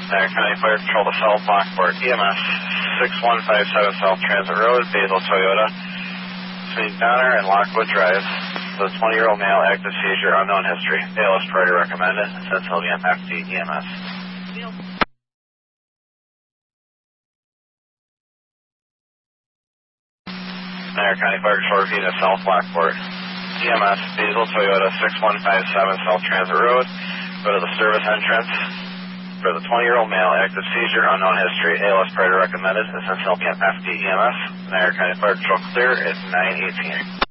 Niagara County Fire Patrol to South Lockport, EMS 6157 South Transit Road, Basil Toyota, between Donner and Lockwood Drive. The 20-year-old male, active seizure, unknown history. ALS priority recommended, since he'll be on FD EMS. Niagara County Fire Patrol to South Lockport, EMS Basil Toyota 6157 South Transit Road. Go to the service entrance for the 20-year-old male, active seizure, unknown history, ALS priority recommended, since he'll be on FD EMS. Niagara County Fire Patrol clear at 9:18.